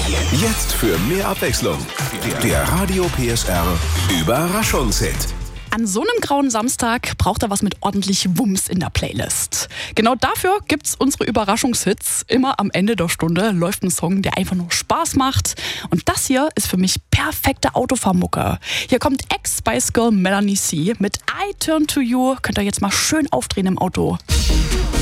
Jetzt für mehr Abwechslung. Der Radio PSR Überraschungshit. An so einem grauen Samstag braucht er was mit ordentlich Wumms in der Playlist. Genau dafür gibt's unsere Überraschungshits. Immer am Ende der Stunde läuft ein Song, der einfach nur Spaß macht. Und das hier ist für mich perfekte Autofahrmucke. Hier kommt Ex-Spice Girl Melanie C. mit I Turn to You. Könnt ihr jetzt mal schön aufdrehen im Auto.